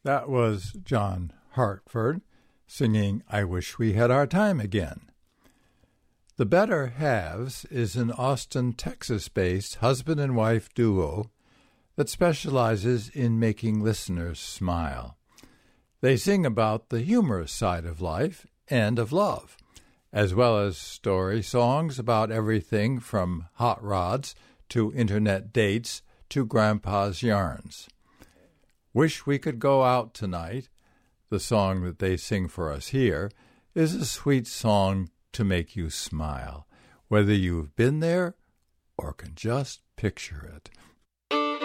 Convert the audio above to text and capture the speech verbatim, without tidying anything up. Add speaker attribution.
Speaker 1: That was John Hartford singing I Wish We Had Our Time Again. The Better Halves is an Austin, Texas-based husband and wife duo that specializes in making listeners smile. They sing about the humorous side of life and of love, as well as story songs about everything from hot rods to internet dates to grandpa's yarns. Wish We Could Go Out Tonight, the song that they sing for us here, is a sweet song to make you smile, whether you've been there or can just picture it.